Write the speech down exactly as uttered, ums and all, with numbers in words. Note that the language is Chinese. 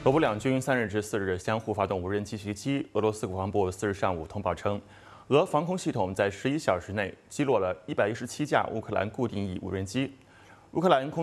俄乌两军三日至四日相互发动无人机袭击。俄罗斯国防部四日上午通报称，俄防空系统在十一小时内击落了一百一十七架乌克兰固定翼无人机。乌克兰空